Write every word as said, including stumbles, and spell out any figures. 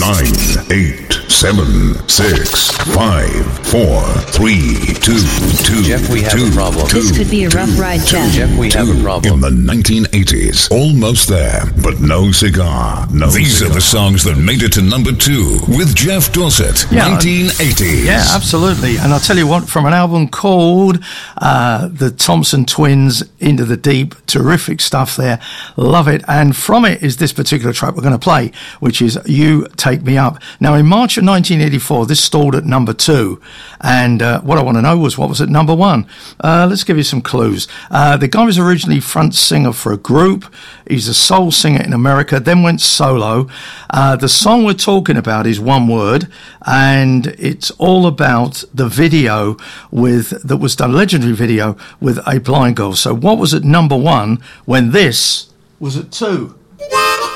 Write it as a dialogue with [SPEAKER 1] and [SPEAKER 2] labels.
[SPEAKER 1] nine, eight, seven, six, five, four, three, two, two,
[SPEAKER 2] Jeff, we have
[SPEAKER 1] two,
[SPEAKER 2] a problem.
[SPEAKER 1] two,
[SPEAKER 3] This could be a rough
[SPEAKER 1] two,
[SPEAKER 3] ride,
[SPEAKER 1] two,
[SPEAKER 3] Jeff.
[SPEAKER 2] Jeff, we have a
[SPEAKER 1] two.
[SPEAKER 2] problem.
[SPEAKER 1] In the nineteen eighties, almost there, but no cigar. No These cigar. Are the songs that made it to number two with Jeff Dorset,
[SPEAKER 4] Yeah,
[SPEAKER 1] nineteen eighties.
[SPEAKER 4] Yeah, absolutely. And I'll tell you what, from an album called uh, The Thompson Twins, Into the Deep, terrific stuff there. Love it. And from it is this particular track we're going to play, which is You Take Me Up. Now, in March of nineteen eighty-four, this stalled at number two. And uh, what I want to know was what was at number one. Uh, let's give you some clues. Uh, the guy was originally front singer for a group. He's a soul singer in America, then went solo. Uh, the song we're talking about is one word, and it's all about the video with that was done, legendary video with a blind girl. So what was at number one when this was at two?